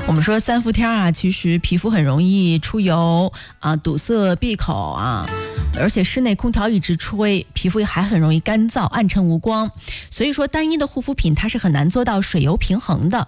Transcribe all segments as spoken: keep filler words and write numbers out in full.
我们说三伏天啊，其实皮肤很容易出油啊，堵塞闭口啊，而且室内空调一直吹，皮肤还很容易干燥、暗沉无光。所以说，单一的护肤品它是很难做到水油平衡的。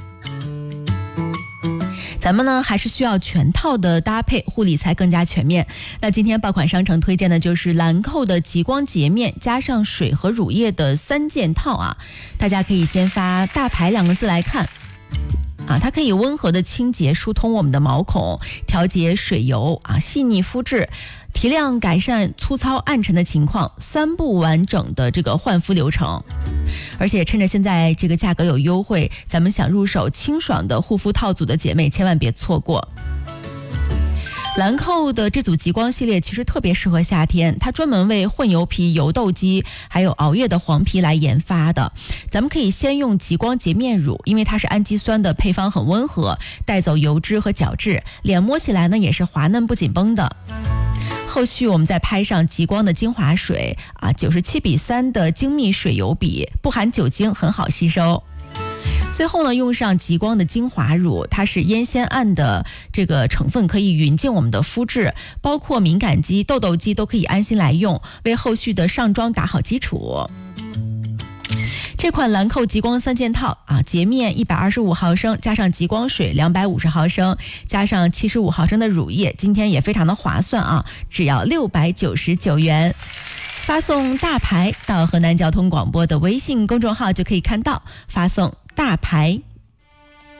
咱们呢还是需要全套的搭配，护理才更加全面。那今天爆款商城推荐的就是兰蔻的极光洁面加上水和乳液的三件套啊，大家可以先发大牌两个字来看。啊，它可以温和的清洁疏通我们的毛孔，调节水油啊，细腻肤质，提亮改善粗糙暗沉的情况，三步完整的这个焕肤流程。而且趁着现在这个价格有优惠，咱们想入手清爽的护肤套组的姐妹千万别错过。兰蔻的这组极光系列其实特别适合夏天，它专门为混油皮、油痘肌还有熬夜的黄皮来研发的。咱们可以先用极光洁面乳，因为它是氨基酸的配方，很温和，带走油脂和角质，脸摸起来呢也是滑嫩不紧绷的。后续我们再拍上极光的精华水啊，九十七比三的精密水油比，不含酒精，很好吸收。最后呢，用上极光的精华乳，它是烟酰胺的这个成分，可以匀净我们的肤质，包括敏感肌、痘痘肌都可以安心来用，为后续的上妆打好基础。这款兰蔻极光三件套啊，洁面一百二十五毫升，加上极光水两百五十毫升，加上七十五毫升的乳液，今天也非常的划算啊，只要六百九十九元。发送大牌到河南交通广播的微信公众号就可以看到，发送大牌